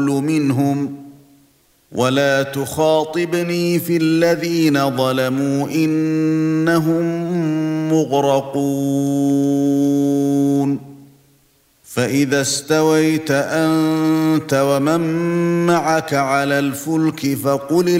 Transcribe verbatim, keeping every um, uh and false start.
منهم ولا تخاطبني في الذين ظلموا إنهم مغرقون فإذا استويت أنت ومن معك على الفلك فقل